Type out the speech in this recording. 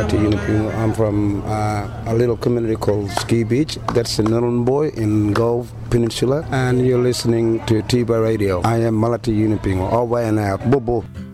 To Uniping. I'm from a little community called Ski Beach. That's in Nhulunbuy in Gulf Peninsula. And you're listening to Tiba Radio. I am Malati Uniping. Over and out. Bobo.